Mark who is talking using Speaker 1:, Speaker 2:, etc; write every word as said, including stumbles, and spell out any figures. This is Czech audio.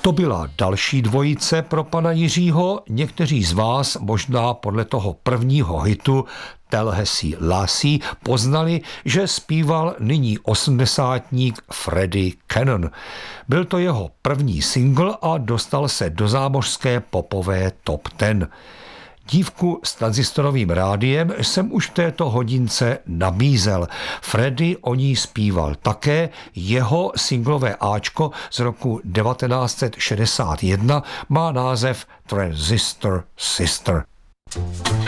Speaker 1: To byla další dvojice pro pana Jiřího. Někteří z vás možná podle toho prvního hitu Tallahassee Lassie poznali, že zpíval nyní osmdesátník Freddie Cannon. Byl to jeho první single a dostal se do zámořské popové top deset. Dívku s tranzistorovým rádiem jsem už v této hodince nabízel. Freddie o ní zpíval také, jeho singlové áčko z roku devatenáct set šedesát jedna má název Transistor Sister.